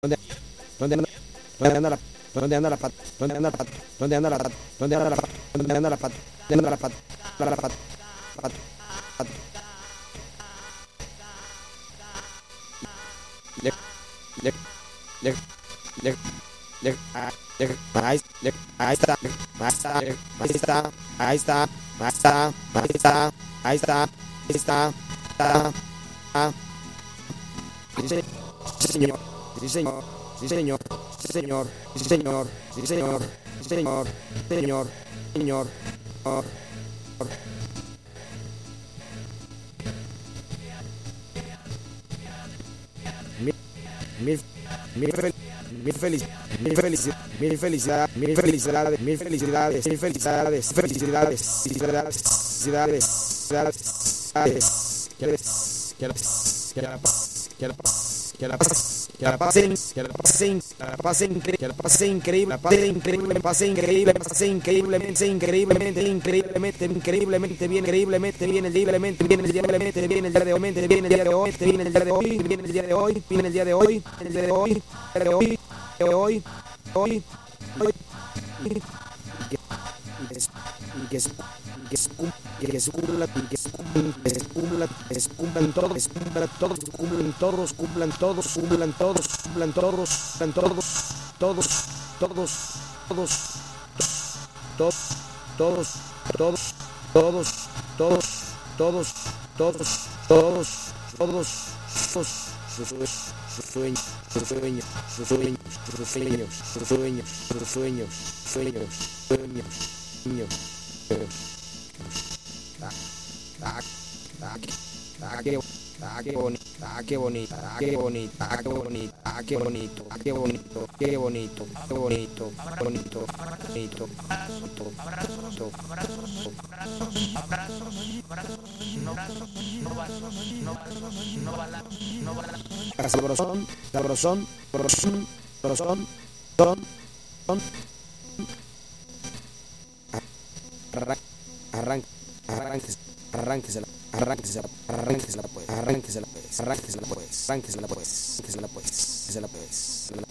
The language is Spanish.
¿Dónde, dónde anda, dónde anda la, dónde anda la pat, dónde anda la pat, dónde anda la pat, dónde anda la pat, dónde anda la pat, dónde anda la pat, la pat, pat, pat, le, le, le, le, le, ahí está, ahí está, ahí está, ahí está, ahí está, ahí está, ahí está, ahí está, ah, sí señor, sí señor, sí señor, sí señor, sí señor, sí señor, sí señor, señor, señor, señor. Mil, mil, mil, mil felicidades, mil felicidades, mil felicidades, mil felicidades, mil felicidades, mil felicidades, felicidades, felicidades, felicidades, que la paz, que la paz, que la paz, que la paz, que la paz, que la paz, que la paz increíble, la paz increíble, paz increíble, paz increíblemente, increíblemente, increíblemente, increíblemente bien, increíblemente bien, increíblemente bien, increíblemente bien, el día de hoy, viene el día de hoy, viene el día de hoy, viene el día de hoy, viene el día de hoy, el día de hoy, el día de hoy, hoy, hoy, hoy, y que se cumpla, que se cumplan todos, cumplan todos, cumplan todos, cumplan todos, cumplan todos, cumplan todos, todos, todos, todos, todos, todos, todos, todos, todos, todos, todos, todos, todos, sus sueños, sus sueños, sus sueños, sus sueños, sus sueños, sus sueños, sueños, sueños, sueños, qué bonito, qué bonito, qué bonito, qué bonito, qué bonito, qué bonito, qué bonito, qué bonito, bonito, bonito, sabrosón, sabrosón, sabrosón, sabrosón, son, arranques, arránquesela, arránquesela, arránquesela pues, arránquesela pues, arránquesela pues, arránquesela pues, arránquesela pues, arránquesela pues,